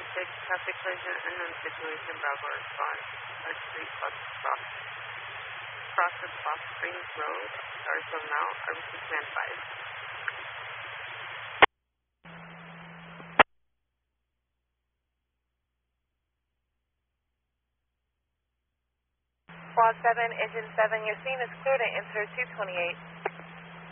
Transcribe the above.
traffic collision unknown situation, Bravo response. Our street cross of Fox Springs Road, Starville now, Arbor Man 5. Squad 7, Engine 7, your scene is clear to enter 228.